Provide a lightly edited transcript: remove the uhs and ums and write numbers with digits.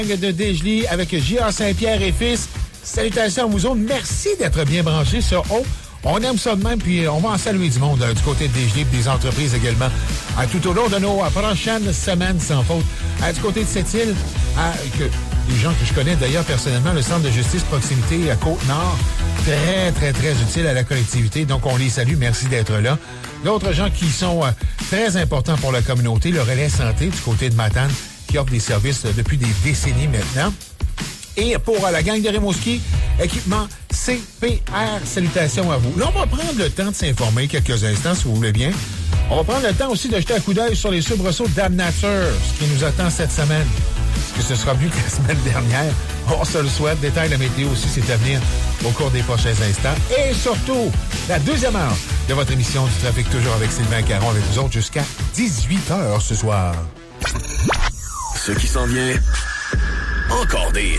de Desjely avec J.A. Saint-Pierre et fils. Salutations à vous autres. Merci d'être bien branchés sur O. On aime ça de même, puis on va en saluer du monde du côté de Desjely, des entreprises également. Tout au long de nos prochaines semaines, sans faute. Du côté de cette île, des gens que je connais d'ailleurs personnellement, le Centre de justice proximité à Côte-Nord, très, très, très utile à la collectivité. Donc, on les salue. Merci d'être là. D'autres gens qui sont très importants pour la communauté, le Relais Santé du côté de Matane, qui offre des services depuis des décennies maintenant. Et pour la gang de Rimouski, équipement CPR, salutations à vous. Là, on va prendre le temps de s'informer quelques instants, si vous voulez bien. On va prendre le temps aussi de jeter un coup d'œil sur les soubresauts Dame Nature, ce qui nous attend cette semaine. Est-ce que ce sera mieux que la semaine dernière? On se le souhaite. Détail de la météo aussi, c'est à venir au cours des prochains instants. Et surtout, la deuxième heure de votre émission du Trafic, toujours avec Sylvain Caron, avec vous autres jusqu'à 18h ce soir. Ce qui s'en vient, encore des